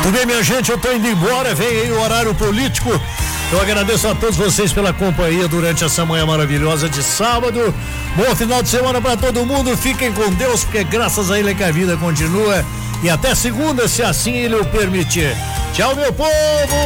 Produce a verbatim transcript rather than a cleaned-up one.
Muito bem, minha gente, eu tô indo embora, vem aí o horário político. Eu agradeço a todos vocês pela companhia durante essa manhã maravilhosa de sábado. Bom final de semana para todo mundo, fiquem com Deus, porque graças a Ele é que a vida continua, e até segunda, se assim Ele o permitir. Tchau, meu povo!